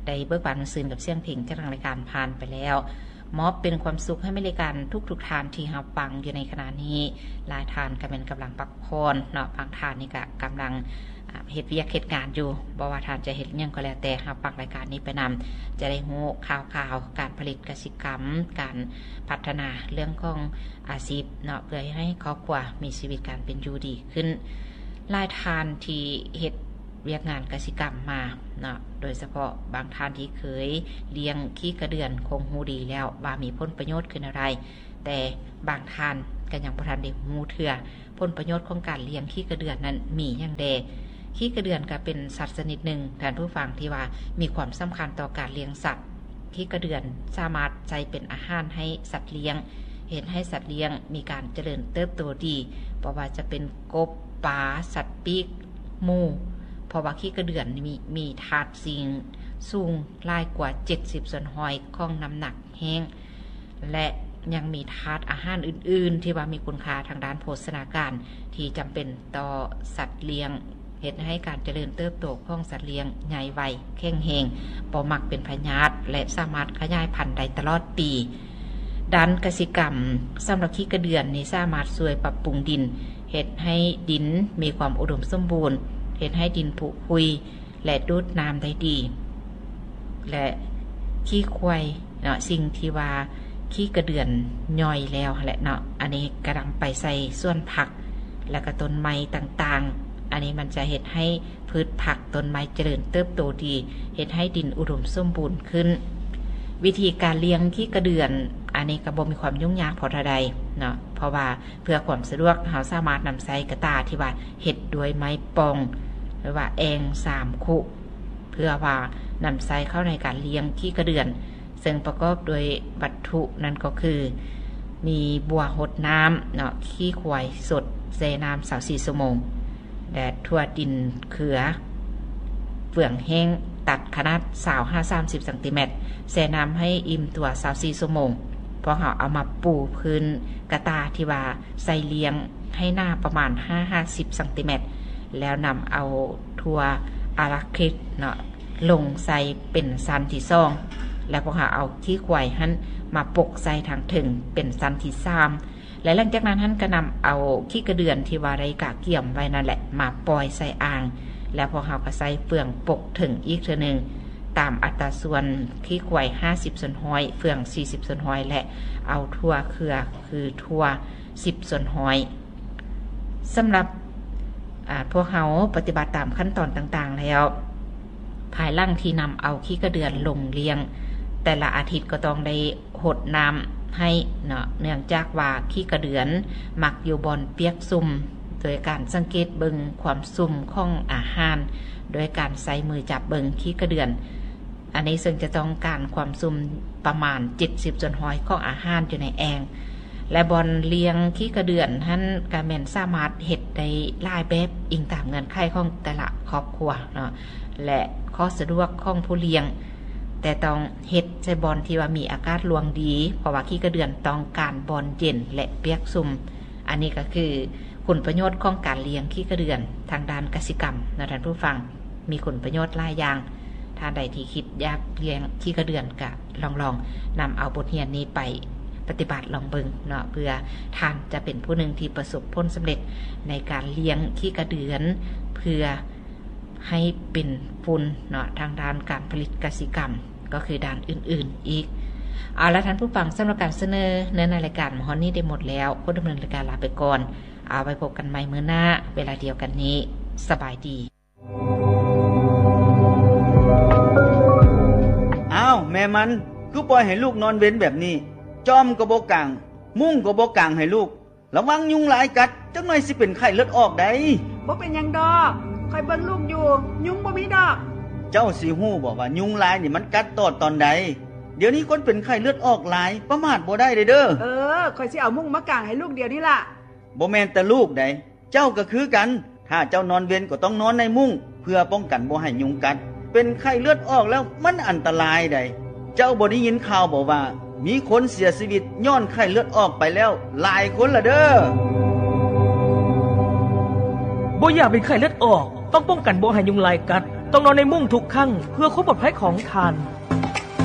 ได้เบิกบานหนังสือกับเสียงเพลงจากทางรายการผ่านไปแล้วมอบเป็นความสุขให้บริการทุกทานที่รับฟังอยู่ในขณะนี้หลายทานก็เป็นกำลังพักผ่อนเนาะบางทานนี่ก็กำลังเฮ็ดเวียกเฮ็ดงานอยู่บ่ว่าทานจะเฮ็ดหยังก็แล้วแต่รับฟังรายการนี้ไปนำจะได้รู้ข่าวการผลิตกสิกรรมการพัฒนาเรื่องของอาชีพเนาะเพื่อให้ครอบครัวมีชีวิตการเป็นอยู่ดีขึ้นหลายทานที่เฮ็ดเวียกงานกสิกรรมมาเนาะโดยเฉพาะบางท่านที่เคยเลี้ยงขี้กระเดือนคงหูดีแล้วว่ามีผลประโยชน์ขึ้นอะไรแต่บางท่านก็ยังบ่ทันได้ฮู้เทื่อผลประโยชน์ของการเลี้ยงขี้กระเดือนนั้นมีอย่างใดขี้กระเดือนก็เป็นสัตว์ชนิดหนึ่งท่านผู้ฟังที่ว่ามีความสำคัญต่อการเลี้ยงสัตว์ขี้กระเดือนสามารถใช้เป็นอาหารให้สัตว์เลี้ยงเห็นให้สัตว์เลี้ยงมีการเจริญเติบโตดีเพราะว่าจะเป็นกบปลาสัตว์ปีกหมูเพราะว่าขี้กระเดือนมีธาตุซิงสูงหลายกว่า70ส่วนห้อยของน้ำหนักแห้งและยังมีธาตุอาหารอื่นๆที่ว่ามีคุณค่าทางด้านโภชนาการที่จำเป็นต่อสัตว์เลี้ยงเฮ็ดให้การเจริญเติบโตของสัตว์เลี้ยงใหญ่ไวแข็งแรงบ่มักเป็นพยาธิและสามารถขยายพันธุ์ได้ตลอดปีด้านกสิกรรมสำหรับขี้กระเดือนนี่สามารถช่วยปรับปรุงดินเฮ็ดให้ดินมีความอุดมสมบูรณ์เฮ็ดให้ดินผุพุยและดูดน้ำได้ดีและขี้ควายเนาะสิ่งที่ว่าขี้กระเดือนย่อยแล้วแหละเนาะอันนี้กำลังไปใส่ส่วนผักและก็ต้นไม้ต่างๆอันนี้มันจะเฮ็ดให้พืชผักต้นไม้เจริญเติบโตดีเฮ็ดให้ดินอุดมสมบูรณ์ขึ้นวิธีการเลี้ยงขี้กระเดือนอันนี้ก็บ่มีความยุ่งยากพอเท่าใดเนาะเพราะว่าเพื่อความสะดวกเราสามารถนำใส่กระตาที่ว่าเฮ็ดด้วยไม้ปองหรือว่าแอง3คุเพื่อว่านำใส่เข้าในการเลี้ยงขี้กระเดือนซึ่งประกอบโดยวัตถุนั้นก็คือมีบัวหดน้ำเนาะขี้ควายสดแช่น้ำ24ชั่วโมงแดดทั่วดินเขือเฟื่องแห้งตัดขนาด25-30 ซนติเมตรแช่น้ำให้อิ่มตัว24ชั่วโมงพอเอามาปูพื้นกระตาที่ว่าใส่เลี้ยงให้หน้าประมาณ50 ซนติเมตรแล้วนำเอาถั่วอาราคิดเนาะลงใส่เป็นซันที่2แล้วพอเอาขี้ควายหั่นมาปกใส่ทางถึงเป็นซันที่3และหลังจากนั้นท่านก็นำเอาขี้กระเดือนที่ว่าได้กะเกี่ยมไว้นั่นแหละมาปล่อยใส่อ่างแล้วพอก็ใส่เฟืองปกถึงอีกเทื่อนึงตามอัตราส่วนขี้ควาย50ส่วนห้อยเฟือง40ส่วนห้อยและเอาถั่วเขือคือถั่ว10ส่วนห้อยสำหรับพวกเขาปฏิบัติตามขั้นตอนต่างๆแล้วภายหลังที่นำเอาขี้กระเดือนลงเลี้ยงแต่ละอาทิตย์ก็ต้องได้หดน้ำให้เนาะเนื่องจากว่าขี้กระเดือนมักอยู่บนเปียกซุ่มโดยการสังเกตเบิงความซุ่มของอาหารโดยการใส่มือจับเบิงขี้กระเดือนอันนี้ซึ่งจะต้องการความซุ่มประมาณ70ส่วนห้อยของอาหารอยู่ในแองและบอนเลี้ยงขี้กระเดือนท่านกาแมนสามารถเฮ็ดได้หลายแบบอิงตามเงื่อนไขของแต่ละครอบครัวเนาะและข้อสะดวกของผู้เลี้ยงแต่ต้องเฮ็ดใช้บอนที่ว่ามีอากาศรวงดีเพราะว่าขี้กระเดือนต้องการบอนเย็นและเปียกซุ่มอันนี้ก็คือคุณประโยชน์ของการเลี้ยงขี้กระเดือนทางด้านกสิกรรมนะท่านผู้ฟังมีคุณประโยชน์หลายอย่างท่านใดที่คิดอยากเลี้ยงขี้กระเดือนก็ลองนำเอาบทเรียนนี้ไปปฏิบัติลองเบิ่งเนาะเพื่อท่านจะเป็นผู้หนึ่งที่ประสบผลสำเร็จในการเลี้ยงขี้กระเดือนเพื่อให้เป็นทุนเนาะทางด้านการผลิตกสิกรรมก็คือด้านอื่นๆอีกเอาละท่านผู้ฟังสำหรับการเสนอเนื้อในรายการมอนี้ได้หมดแล้วผู้ดำเนินรายการลาไปก่อนเอาไว้พบกันใหม่มื้อหน้าเวลาเดียวกันนี้สบายดีอ้าวแม่มันคือปล่อยให้ลูกนอนเว้นแบบนี้จอมก็บ่กางมุ้งก็บ่กางให้ลูกระวังยุงหลายกัดจักหน่อยสิเป็นไข้เลือดออกได้บ่เป็นหยังดอกคอยเบิ่งลูกอยู่ยุงบ่มีดอกเจ้าสิฮู้บ่ว่ายุงหลายนี่มันกัดตอนใดเดี๋ยวนี้คนเป็นไข้เลือดออกหลายประมาทบ่ได้เด้อคอยสิเอามุ้งมากางให้ลูกเดี๋ยวนี้ล่ะบ่แม่นแต่ลูกใดเจ้าก็คือกันถ้าเจ้านอนเว้นก็ต้องนอนในมุ้งเพื่อป้องกันบ่ให้ยุงกัดเป็นไข้เลือดออกแล้วมันอันตรายใดเจ้าบ่ได้ยินข่าวบ่ว่ามีคนเสียชีวิตย้อนไข้เลือดออกไปแล้วหลายคนละเด้อบ่อยากเป็นไข้เลือดออกต้องป้องกันบ่ให้ยุงลายกัดต้องนอนในมุ้งทุกครั้งเพื่อความปลอดภัยของท่าน